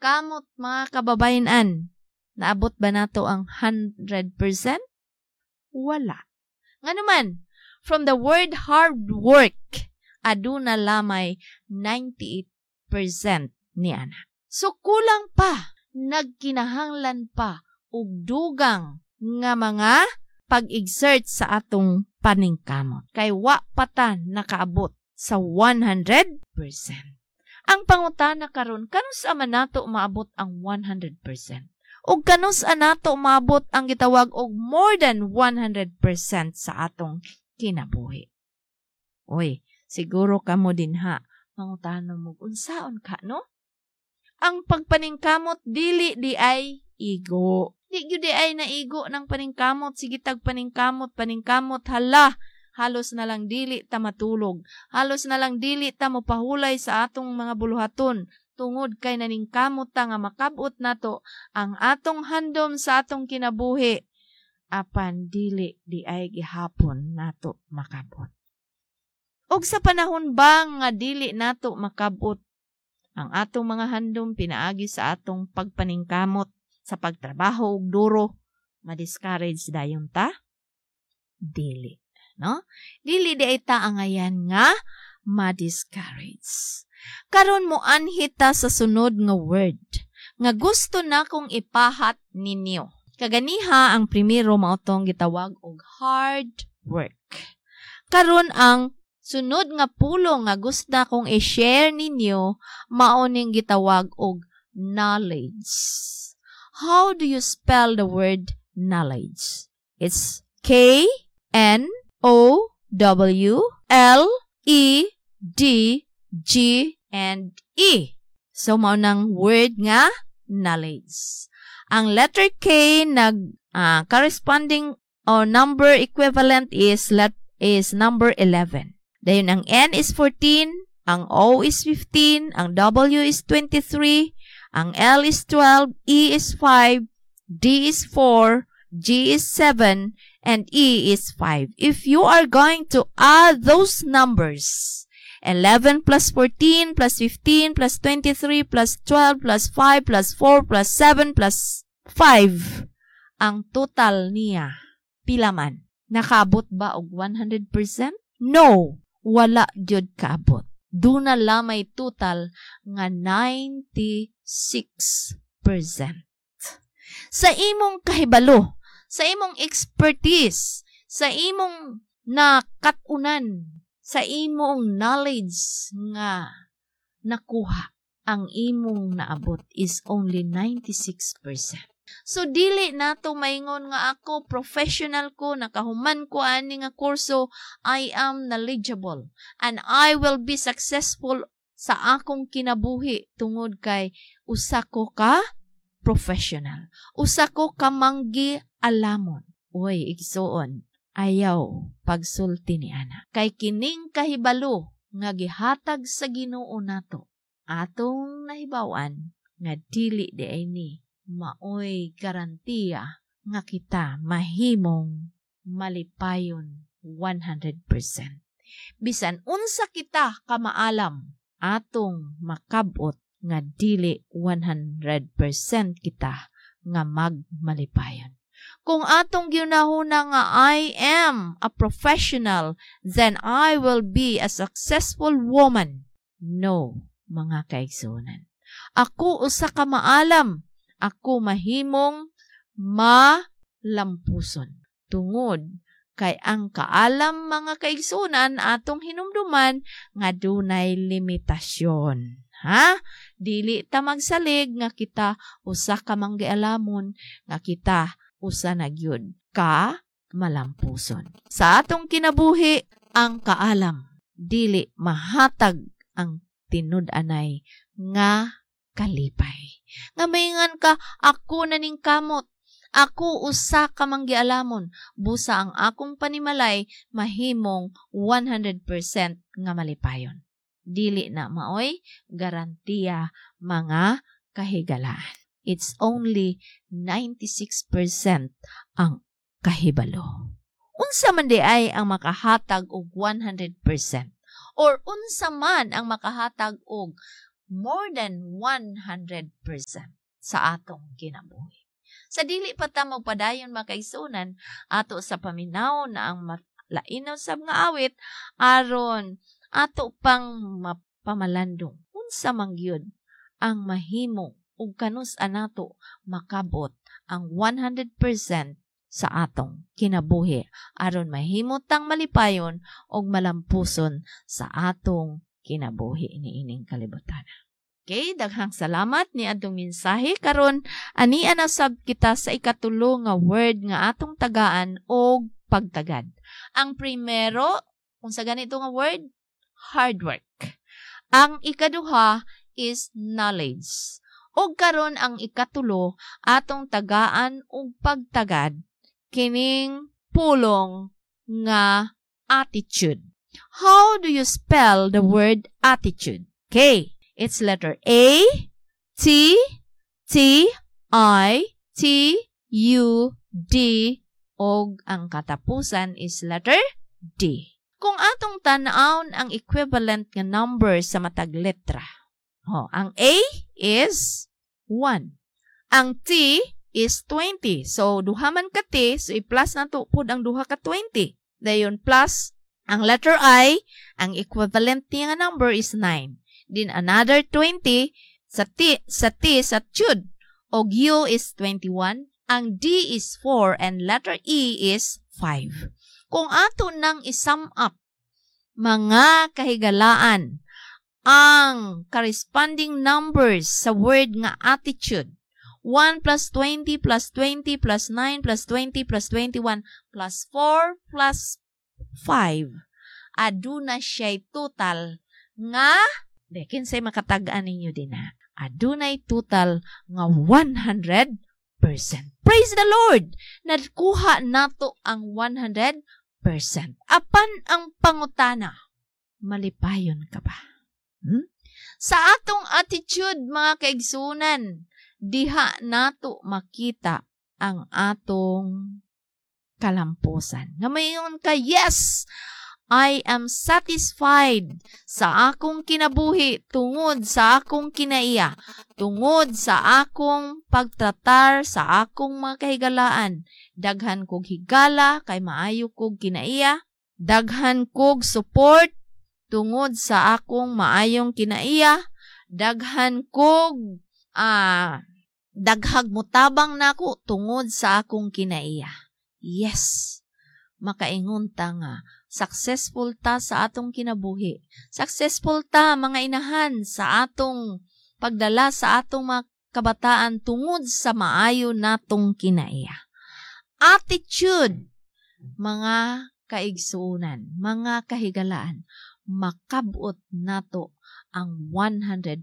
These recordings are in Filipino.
kamot mga kababayan-an. Naabot ba nato ang 100%? Wala. Nga naman, from the word hard work, aduna lamay 98% niana. So kulang pa, nagkinahanglan pa og dugang nga mga pag-exert sa atong paningkamot. Kay wa pa ta nakaabot sa 100%. Ang pangutana karon, kanus man nato maabot ang 100%? O kanus nato maabot ang gitawag og more than 100% sa atong kinabuhi? Oy, siguro kamo din ha, mangutana mo, unsaon ka, no? Ang pagpaningkamot, dili di ay igo. Di gyud di ay naigo ng paningkamot, sige tag paningkamot, hala, halos na lang dili ta matulog. Halos na lang dili ta mopahulay sa atong mga buluhaton. Tungod kay naningkamot ta nga makabot nato ang atong handom sa atong kinabuhi. Apan dili di ay gihapon nato makabot. Og sa panahon ba nga dili nato makabot ang atong mga handom pinaagi sa atong pagpaningkamot sa pagtrabaho ug duro, ma-discourage dayon ta? Dili, no? Dili di ay ta angayan nga ma-discourage. Karon mo anhita sa sunod nga word nga gusto na kong ipahat ninyo. Kaganiha ang primero mautong gitawag og hard work. Karon ang sunod nga pulo nga gusto na kong i-share ninyo maoning gitawag og knowledge. How do you spell the word knowledge? It's K-N-O-W-L-E-D-G-E. So, maunang word nga knowledge. Ang letter K corresponding or number equivalent is number 11. Dayon ang N is 14, ang O is 15, ang W is 23, ang L is 12, E is 5, D is 4, G is 7, and E is 5. If you are going to add those numbers, 11 plus 14 plus 15 plus 23 plus 12 plus 5 plus 4 plus 7 plus 5, ang total niya, pila man? Nakaabot ba og 100%? No, wala jud kaabot. Duna lamay total nga 96%. Sa imong kahibalo, sa imong expertise, sa imong nakatunan, sa imong knowledge nga nakuha, ang imong naabot is only 96%. So, dili nato maingon nga ako, professional ko, nakahuman ko ani nga kurso, I am knowledgeable, and I will be successful sa akong kinabuhi tungod kay usa ko ka professional. Usa ko ka manggi alamon. Uy, igsuon, ayaw pagsulti ni ana. Kay kining kahibalo nga gihatag sa Ginoo nato, atong nahibawan nga dili di ay ni maoy garantiya nga kita mahimong malipayon 100%. Bisan unsa kita kamaalam, atong makabot nga dili 100% kita nga magmalipayon. Kung atong ginahuna nga I am a professional, then I will be a successful woman. No, mga kaigsunan. Ako usa ka maalam, ako mahimong malampuson. Tungod kay ang kaalam mga kaigsunan atong hinumduman nga dunay limitasyon. Ha? Dili ta magsalig nga kita usa ka manggialamon, nga kita usa na gyud ka malampuson. Sa atong kinabuhi, ang kaalam dili mahatag ang tinud-anay nga kalipay. Nga maingan ka, ako naning kamot, ako usa ka manggialamon, busa ang akong panimalay mahimong 100% nga malipayon. Dili na maoy garantiya mga kahigalaan. It's only 96% ang kahibalo. Unsa man di ay ang makahatag og 100%? Or unsa man ang makahatag og more than 100% sa atong kinabuhi. Sa dili pa ta magpadayon makaigsunan ato sa paminaw na ang lainaw sab nga awit aron ato pang mapamalandong unsa man gyud ang mahimo ug kanus-an nato makabot ang 100% sa atong kinabuhi aron mahimo tang malipayon ug malampuson sa atong kinabuhi niining kalibutan. Okay, daghang salamat ni adtong mensahe karon ania na sab kita sa ikatulo nga word nga atong tagaan og pagtagad. Ang primero, unsa ganito nga word? Hard work. Ang ikaduha is knowledge. Og karon ang ikatulo atong tagaan og pagtagad kining pulong nga attitude. How do you spell the word attitude? Okay. It's letter A, T, T, I, T, U, D, og ang katapusan is letter D. Kung atong tan-awon ang equivalent nga number sa matag letra, ang A is 1. Ang T is 20. So, duha man ka T, so i-plus na to pud ang duha ka 20. Dayon plus, ang letter I, ang equivalent niya nga number is 9. Then another 20 sa T sa tune. Og U is 21. Ang D is 4 and letter E is 5. Kung ato nang isum up mga kahigalaan ang corresponding numbers sa word nga attitude, 1 plus 20 plus 20 plus 9 plus 20 plus 21 plus 4 plus 5. Aduna siya'y total nga kinsay makatag-an ninyo din na. Adunay total nga 100%. Praise the Lord! Nakuha nato ang 100%. Apan ang pangutana, malipayon ka ba? Sa atong attitude, mga kaigsunan, diha nato makita ang atong kalampusan. Nga mayon ka, yes! I am satisfied sa akong kinabuhi tungod sa akong kinaiya, tungod sa akong pagtratar sa akong mga kahigalaan. Daghan kog higala kay maayo kog kinaiya, daghan kog support tungod sa akong maayong kinaiya, daghan kog daghag mutabang nako tungod sa akong kinaiya. Yes, makaingon ta nga successful ta sa atong kinabuhi. Successful ta, mga inahan, sa atong pagdala sa atong mga kabataan tungod sa maayo natong kinaiya. Attitude, mga kaigsuunan, mga kahigalaan, makabot nato ang 100%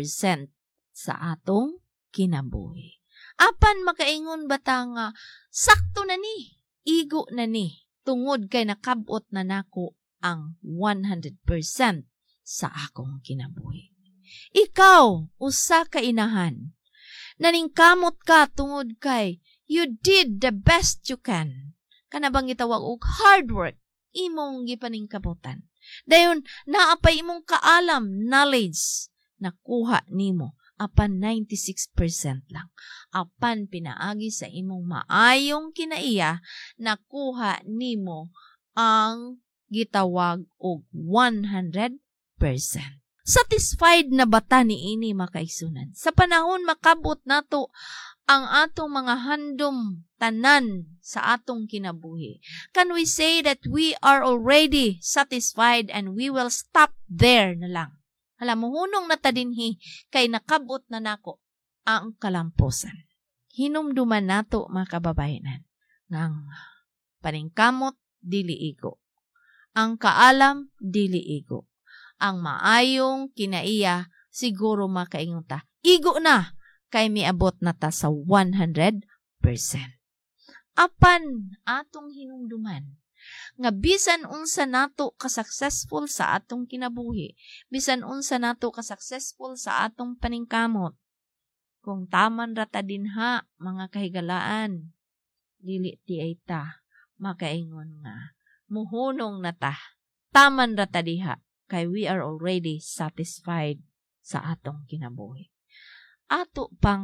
sa atong kinabuhi. Apan makaingon ba ta nga, sakto na ni, igo na ni, tungod kay nakabot na nako ang 100% sa akong kinabuhi. Ikaw, usa ka inahan, naningkamot ka tungod kay you did the best you can. Kana bang gitawag og hard work, imong gipaningkamutan. Dayon, naapay imong kaalam, knowledge, nakuha nimo apan 96% lang. Apan pinaagi sa imong maayong kinaiya, nakuha nimo ang gitawag og 100%. Satisfied na bata niini makaisunan? Sa panahon makabot nato ang atong mga handom tanan sa atong kinabuhi. Can we say that we are already satisfied and we will stop there na lang? Alam mo, hunong na ta dinhi kay nakabot na nako ang kalampusan. Hinumduman nato mga kababayanan ng paningkamot dili igo. Ang kaalam dili igo. Ang maayong kinaiya siguro makaingon ta. Igo na kay miabot na ta sa 100%. Apan atong hinumduman nga bisan unsa nato ka-successful sa atong kinabuhi, bisan unsa nato ka-successful sa atong paningkamot, kung taman rata dinha mga kahigalaan, dili ti ay ta makaingon nga muhunong na ta, taman rata diha kay we are already satisfied sa atong kinabuhi. Ato pang